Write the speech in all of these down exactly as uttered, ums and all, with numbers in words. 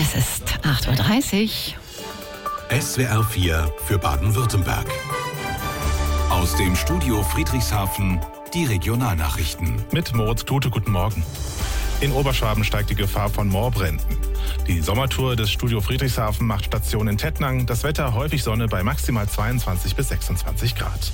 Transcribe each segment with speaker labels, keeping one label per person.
Speaker 1: Es ist acht Uhr dreißig.
Speaker 2: S W R vier für Baden-Württemberg. Aus dem Studio Friedrichshafen die Regionalnachrichten.
Speaker 3: Mit Moritz Klute, guten Morgen. In Oberschwaben steigt die Gefahr von Moorbränden. Die Sommertour des Studio Friedrichshafen macht Station in Tettnang. Das Wetter häufig Sonne bei maximal zweiundzwanzig bis sechsundzwanzig Grad.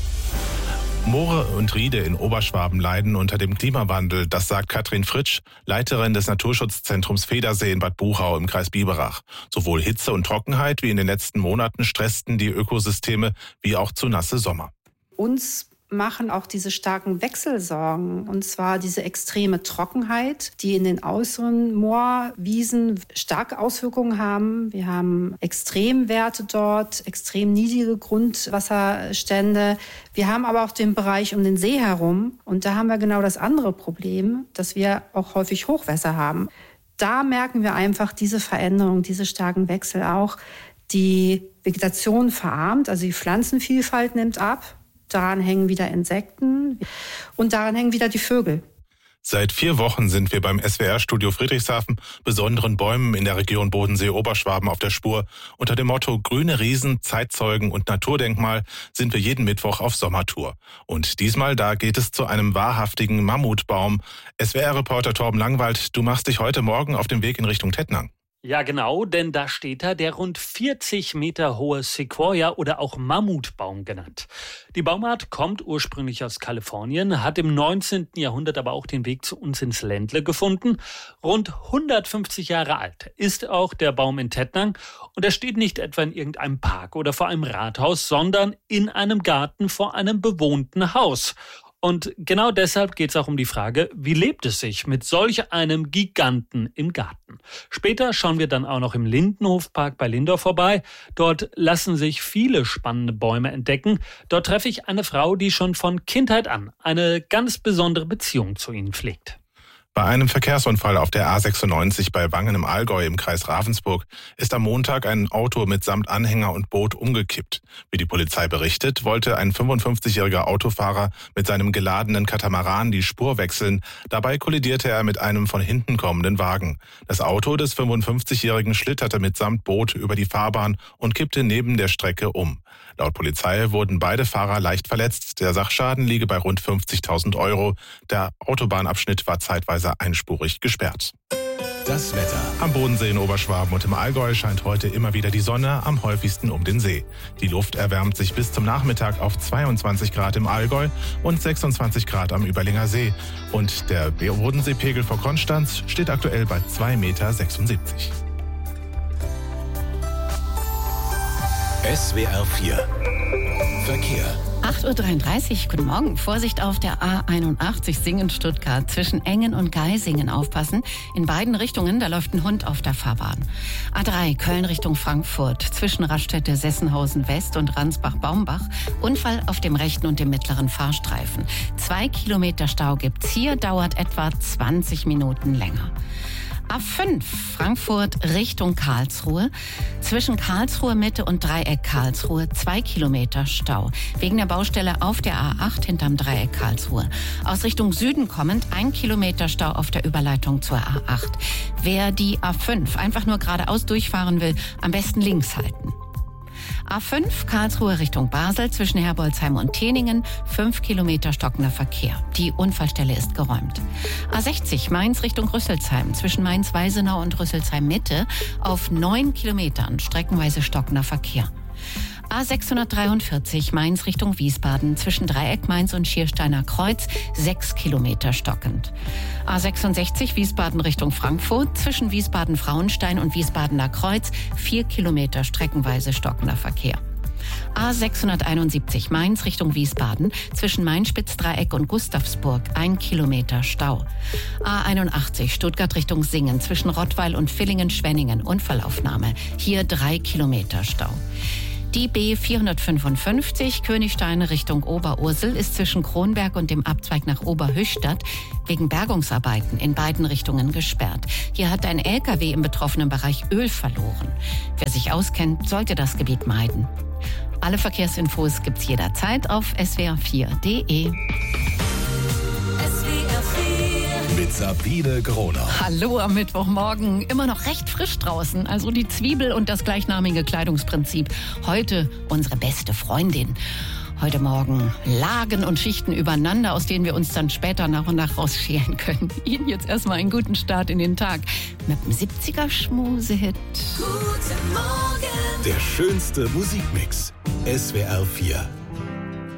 Speaker 3: Moore und Riede in Oberschwaben leiden unter dem Klimawandel. Das sagt Katrin Fritsch, Leiterin des Naturschutzzentrums Federsee in Bad Buchau im Kreis Biberach. Sowohl Hitze und Trockenheit wie in den letzten Monaten stressten die Ökosysteme wie auch zu nasse Sommer.
Speaker 4: Uns machen auch diese starken Wechselsorgen, und zwar diese extreme Trockenheit, die in den äußeren Moorwiesen starke Auswirkungen haben. Wir haben Extremwerte dort, extrem niedrige Grundwasserstände. Wir haben aber auch den Bereich um den See herum, und da haben wir genau das andere Problem, dass wir auch häufig Hochwässer haben. Da merken wir einfach diese Veränderung, diese starken Wechsel auch. Die Vegetation verarmt, also die Pflanzenvielfalt nimmt ab. Daran hängen wieder Insekten und daran hängen wieder die Vögel.
Speaker 3: Seit vier Wochen sind wir beim S W R-Studio Friedrichshafen besonderen Bäumen in der Region Bodensee-Oberschwaben auf der Spur. Unter dem Motto Grüne Riesen, Zeitzeugen und Naturdenkmal sind wir jeden Mittwoch auf Sommertour. Und diesmal, da geht es zu einem wahrhaftigen Mammutbaum. S W R-Reporter Torben Langwald, du machst dich heute Morgen auf den Weg in Richtung Tettnang.
Speaker 5: Ja, genau, denn da steht da der rund vierzig Meter hohe Sequoia oder auch Mammutbaum genannt. Die Baumart kommt ursprünglich aus Kalifornien, hat im neunzehnten Jahrhundert aber auch den Weg zu uns ins Ländle gefunden. Rund hundertfünfzig Jahre alt ist auch der Baum in Tettnang, und er steht nicht etwa in irgendeinem Park oder vor einem Rathaus, sondern in einem Garten vor einem bewohnten Haus. Und genau deshalb geht es auch um die Frage, wie lebt es sich mit solch einem Giganten im Garten? Später schauen wir dann auch noch im Lindenhofpark bei Lindorf vorbei. Dort lassen sich viele spannende Bäume entdecken. Dort treffe ich eine Frau, die schon von Kindheit an eine ganz besondere Beziehung zu ihnen pflegt.
Speaker 3: Bei einem Verkehrsunfall auf der A sechsundneunzig bei Wangen im Allgäu im Kreis Ravensburg ist am Montag ein Auto mitsamt Anhänger und Boot umgekippt. Wie die Polizei berichtet, wollte ein fünfundfünfzigjähriger Autofahrer mit seinem geladenen Katamaran die Spur wechseln. Dabei kollidierte er mit einem von hinten kommenden Wagen. Das Auto des fünfundfünfzigjährigen schlitterte mitsamt Boot über die Fahrbahn und kippte neben der Strecke um. Laut Polizei wurden beide Fahrer leicht verletzt. Der Sachschaden liege bei rund fünfzigtausend Euro. Der Autobahnabschnitt war zeitweise einspurig gesperrt.
Speaker 2: Das Wetter.
Speaker 3: Am Bodensee in Oberschwaben und im Allgäu scheint heute immer wieder die Sonne, am häufigsten um den See. Die Luft erwärmt sich bis zum Nachmittag auf zweiundzwanzig Grad im Allgäu und sechsundzwanzig Grad am Überlinger See. Und der Bodenseepegel vor Konstanz steht aktuell bei zwei Komma sechsundsiebzig Meter.
Speaker 2: S W R vier Verkehr.
Speaker 1: acht Uhr dreiunddreißig, guten Morgen. Vorsicht auf der A einundachtzig Singen-Stuttgart. Zwischen Engen und Geisingen aufpassen. In beiden Richtungen, da läuft ein Hund auf der Fahrbahn. A drei Köln Richtung Frankfurt. Zwischen Raststätte Sessenhausen West und Ransbach-Baumbach. Unfall auf dem rechten und dem mittleren Fahrstreifen. Zwei Kilometer Stau gibt's hier, dauert etwa zwanzig Minuten länger. A fünf Frankfurt Richtung Karlsruhe. Zwischen Karlsruhe Mitte und Dreieck Karlsruhe zwei Kilometer Stau. Wegen der Baustelle auf der A acht hinterm Dreieck Karlsruhe. Aus Richtung Süden kommend ein Kilometer Stau auf der Überleitung zur A acht. Wer die A fünf einfach nur geradeaus durchfahren will, am besten links halten. A fünf Karlsruhe Richtung Basel zwischen Herbolzheim und Teningen, fünf Kilometer stockender Verkehr. Die Unfallstelle ist geräumt. A sechzig Mainz Richtung Rüsselsheim zwischen Mainz-Weisenau und Rüsselsheim Mitte auf neun Kilometern streckenweise stockender Verkehr. A sechshundertdreiundvierzig Mainz Richtung Wiesbaden zwischen Dreieck Mainz und Schiersteiner Kreuz sechs Kilometer stockend. A sechsundsechzig Wiesbaden Richtung Frankfurt zwischen Wiesbaden-Frauenstein und Wiesbadener Kreuz vier Kilometer streckenweise stockender Verkehr. A sechshunderteinundsiebzig Mainz Richtung Wiesbaden zwischen Mainspitz-Dreieck und Gustavsburg ein Kilometer Stau. A einundachtzig Stuttgart Richtung Singen zwischen Rottweil und Villingen-Schwenningen Unfallaufnahme. Hier drei Kilometer Stau. Die B vierhundertfünfundfünfzig Königstein Richtung Oberursel ist zwischen Kronberg und dem Abzweig nach Oberhöchstadt wegen Bergungsarbeiten in beiden Richtungen gesperrt. Hier hat ein L K W im betroffenen Bereich Öl verloren. Wer sich auskennt, sollte das Gebiet meiden. Alle Verkehrsinfos gibt's jederzeit auf s w r vier punkt d e.
Speaker 2: Mit Sabine Groner.
Speaker 1: Hallo am Mittwochmorgen. Immer noch recht frisch draußen. Also die Zwiebel und das gleichnamige Kleidungsprinzip. Heute unsere beste Freundin. Heute Morgen Lagen und Schichten übereinander, aus denen wir uns dann später nach und nach rausschälen können. Ihnen jetzt erstmal einen guten Start in den Tag mit dem siebziger-Schmusehit.
Speaker 2: Guten Morgen. Der schönste Musikmix. S W R vier.